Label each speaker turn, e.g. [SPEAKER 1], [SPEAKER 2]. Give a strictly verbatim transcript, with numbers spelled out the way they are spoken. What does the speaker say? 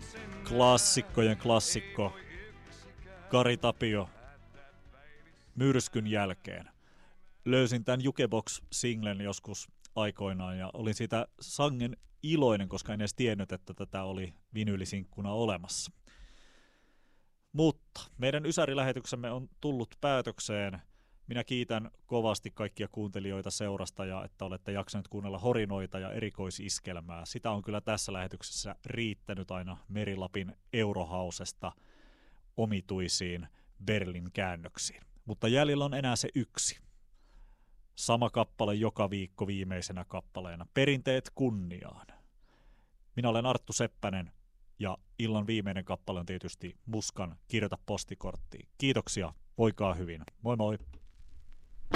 [SPEAKER 1] Klassikkojen klassikko. Kari Tapio. Myrskyn jälkeen. Löysin tämän Jukebox-singlen joskus aikoinaan ja olin siitä sangen iloinen, koska en edes tiennyt, että tätä oli vinyylisinkkuna olemassa. Mutta meidän Ysäri-lähetyksemme on tullut päätökseen. Minä kiitän kovasti kaikkia kuuntelijoita seurasta ja että olette jaksaneet kuunnella horinoita ja erikoisiskelmää. Sitä on kyllä tässä lähetyksessä riittänyt aina Merilapin Eurohausesta omituisiin Berlin käännöksiin. Mutta jäljellä on enää se yksi. Sama kappale joka viikko viimeisenä kappaleena. Perinteet kunniaan. Minä olen Arttu Seppänen ja illan viimeinen kappale on tietysti Muskan Kirjoita postikorttiin. Kiitoksia, voikaa hyvin. Moi moi!